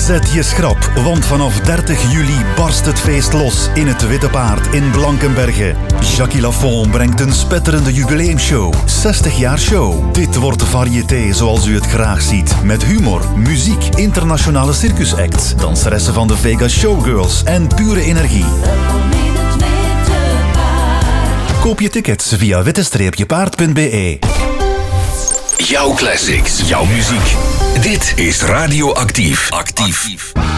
Zet je schrap, want vanaf 30 juli barst het feest los in het Witte Paard in Blankenberge. Jackie Lafont brengt een spetterende jubileumshow. 60 jaar show. Dit wordt variété zoals u het graag ziet. Met humor, muziek, internationale circusacts, danseressen van de Vegas Showgirls en pure energie. Koop je tickets via witte-paard.be. Jouw classics, jouw muziek. Dit is Radio Actief.